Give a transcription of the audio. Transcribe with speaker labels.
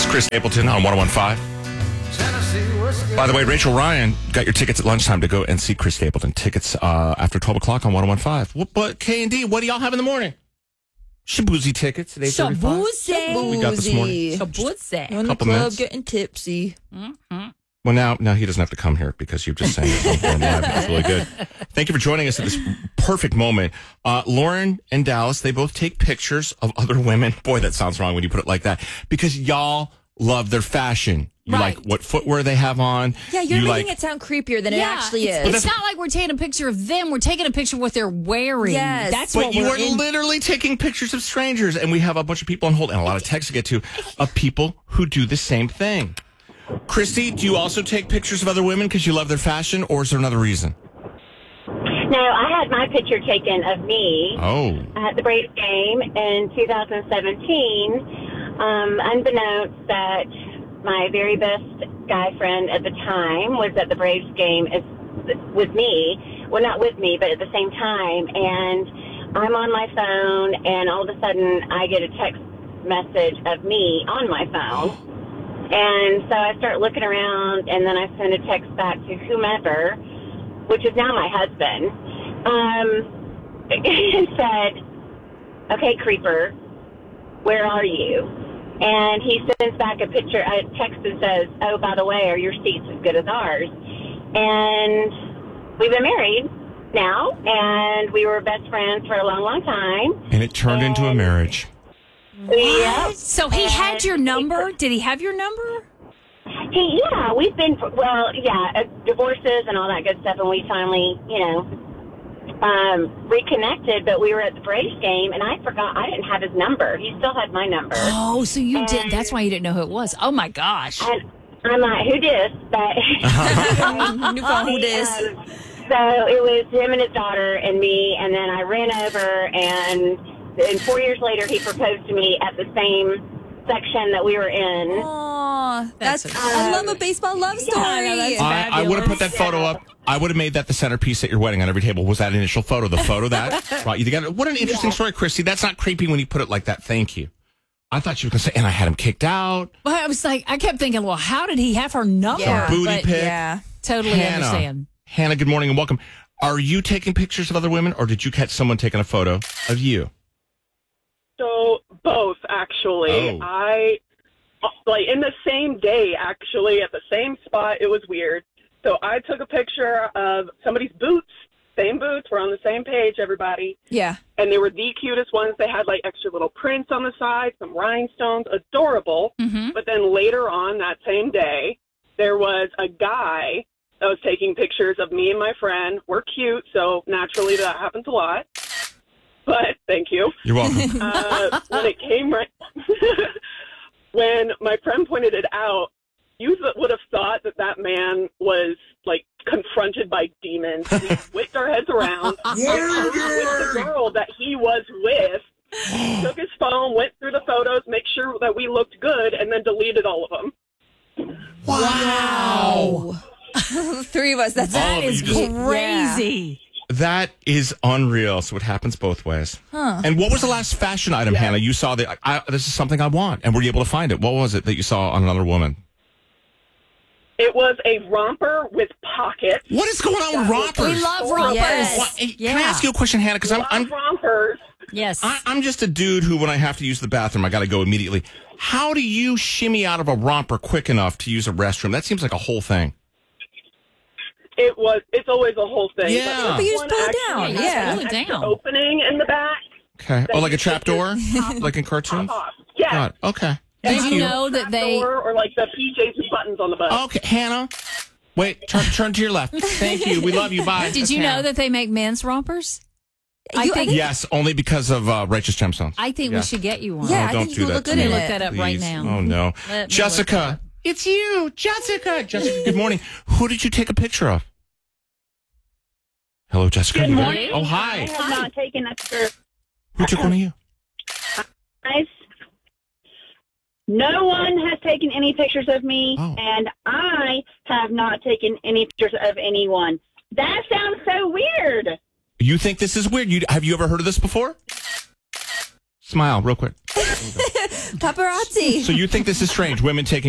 Speaker 1: Chris Stapleton on 101.5. By the way, Rachel Ryan got your tickets at lunchtime to go and see Chris Stapleton. Tickets after 12 o'clock on 101.5. But K&D, what do y'all have in the morning? Shabuzi tickets at 8:35.
Speaker 2: Shabuzi.
Speaker 1: We got this morning.
Speaker 2: Shabuzi.
Speaker 3: On the
Speaker 1: Couple
Speaker 3: club
Speaker 1: minutes.
Speaker 3: getting tipsy.
Speaker 2: Mm-hmm.
Speaker 1: Well, now he doesn't have to come here because you've just sang it on live. It's really good. Thank you for joining us at this perfect moment. Lauren and Dallas, they both take pictures of other women. Boy, that sounds wrong when you put it like that. Because y'all love their fashion. You like what footwear they have on.
Speaker 3: Yeah, you're making it sound creepier than it actually is.
Speaker 2: It's not like we're taking a picture of them. We're taking a picture of what they're wearing.
Speaker 3: Yes.
Speaker 2: That's
Speaker 1: But
Speaker 2: what
Speaker 1: you
Speaker 2: we're
Speaker 1: are literally taking pictures of strangers, and we have a bunch of people on hold and a lot of texts to get to of people who do the same thing. Christy, do you also take pictures of other women because you love their fashion, or is there another reason?
Speaker 4: No, I had my picture taken of me at the Braves game in 2017. Unbeknownst that my very best guy friend at the time was at the Braves game with me. Well, not with me, but at the same time. And I'm on my phone, and all of a sudden I get a text message of me on my phone. And so I start looking around, and then I send a text back to whomever, which is now my husband, and said, "Okay, creeper, where are you?" And he sends back a text that says, "Oh, by the way, are your seats as good as ours?" And we've been married now, and we were best friends for a long, long time.
Speaker 1: And it turned into a marriage.
Speaker 4: Yeah.
Speaker 2: So he had your number? Did he have your number?
Speaker 4: Yeah, we've been, divorces and all that good stuff, and we finally, reconnected, but we were at the Braves game, and I forgot, I didn't have his number. He still had my number.
Speaker 2: Oh, so you did. That's why you didn't know who it was. Oh, my gosh.
Speaker 4: And I'm like, who dis? But
Speaker 3: who dis?
Speaker 4: So it was him and his daughter and me, and then I ran over, and 4 years later, he proposed to me at the same section that we were in.
Speaker 3: Aw, I love a baseball love story.
Speaker 1: I would have put that photo up. I would have made that the centerpiece at your wedding on every table. Was that initial photo? The photo that brought you together? What an interesting story, Christy. That's not creepy when you put it like that. Thank you. I thought you were going to say, and I had him kicked out.
Speaker 2: Well, I was like, I kept thinking, well, how did he have her number?
Speaker 1: A booty
Speaker 2: But
Speaker 1: pic.
Speaker 3: Yeah.
Speaker 2: Totally understand.
Speaker 1: Hannah, good morning and welcome. Are you taking pictures of other women, or did you catch someone taking a photo of you?
Speaker 5: So both, actually. I in the same day, actually, at the same spot. It was weird. So I took a picture of somebody's boots. Same boots. We're on the same page, everybody.
Speaker 3: Yeah.
Speaker 5: And they were the cutest ones. They had extra little prints on the side, some rhinestones, adorable.
Speaker 2: Mm-hmm.
Speaker 5: But then later on that same day, there was a guy that was taking pictures of me and my friend. We're cute, so naturally that happens a lot. But thank you.
Speaker 1: You're welcome.
Speaker 5: When it came when my friend pointed it out, you would have thought that man was confronted by demons. We whipped our heads around. With the girl that he was with, took his phone, went through the photos, make sure that we looked good, and then deleted all of them.
Speaker 2: Wow.
Speaker 3: Three of us.
Speaker 2: That is crazy.
Speaker 1: That is unreal. So it happens both ways. Huh. And what was the last fashion item, Hannah? You saw that this is something I want, and were you able to find it? What was it that you saw on another woman?
Speaker 5: It was a romper with pockets.
Speaker 1: What is going on with rompers?
Speaker 2: We love rompers.
Speaker 3: Yes.
Speaker 1: Can I ask you a question, Hannah? Because I'm
Speaker 5: rompers.
Speaker 2: Yes.
Speaker 1: I'm just a dude who, when I have to use the bathroom, I got to go immediately. How do you shimmy out of a romper quick enough to use a restroom? That seems like a whole thing.
Speaker 5: It's always a whole thing.
Speaker 1: Yeah.
Speaker 3: But you just pull it down.
Speaker 2: Yeah. Pull it
Speaker 5: Extra
Speaker 2: down.
Speaker 5: opening in the back.
Speaker 1: Okay. Oh, like a trap door? Like in cartoons?
Speaker 5: Yeah.
Speaker 1: Got it. Okay.
Speaker 2: Did
Speaker 1: Thank
Speaker 2: you know that they...
Speaker 5: Or like the PJs with buttons on the butt.
Speaker 1: Okay, Hannah. Wait, turn to your left. Thank you. We love you. Bye.
Speaker 2: Did you know that they make men's rompers? I think
Speaker 1: Yes, only because of Righteous Gemstones.
Speaker 2: I think we should get you one.
Speaker 3: Yeah, I
Speaker 1: don't
Speaker 3: think
Speaker 1: do
Speaker 3: you
Speaker 1: that
Speaker 3: look
Speaker 1: to
Speaker 3: good
Speaker 1: me.
Speaker 3: in
Speaker 2: Look
Speaker 3: it.
Speaker 2: that up right
Speaker 1: Please.
Speaker 2: now.
Speaker 1: Oh, no.
Speaker 2: Let me
Speaker 1: Jessica. It's you. Jessica, good morning. Who did you take a picture of? Hello, Jessica.
Speaker 4: Good
Speaker 1: You there?
Speaker 4: morning.
Speaker 1: Oh, hi.
Speaker 4: I have not taken a picture.
Speaker 1: Who took one of you?
Speaker 4: Guys, no one has taken any pictures of me, and I have not taken any pictures of anyone. That sounds so weird.
Speaker 1: You think this is weird? Have you ever heard of this before? Smile real quick.
Speaker 3: Paparazzi.
Speaker 1: So you think this is strange? Women taking